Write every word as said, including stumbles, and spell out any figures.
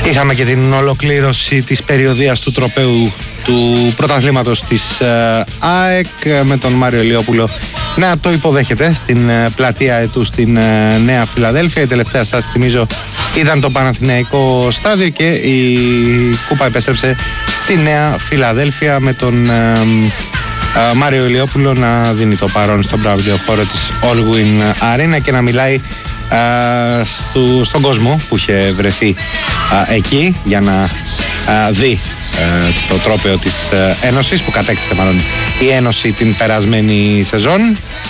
Είχαμε και την ολοκλήρωση της περιοδίας του τροπαίου του πρωταθλήματος της ε, ΑΕΚ με τον Μάριο Ηλιόπουλο να το υποδέχεται στην ε, πλατεία Αετού στην ε, Νέα Φιλαδέλφια. Η τελευταία στάση, θυμίζω, ήταν το Παναθηναϊκό στάδιο και η κούπα επέστρεψε στη Νέα Φιλαδέλφια με τον ε, ε, Μάριο Ηλιόπουλο να δίνει το παρόν στον χώρο της Allwyn Arena και να μιλάει Uh, στο, στον κόσμο που είχε βρεθεί uh, εκεί για να uh, δει uh, το τρόπαιο της uh, Ένωσης που κατέκτησε μάλλον η Ένωση την περασμένη σεζόν.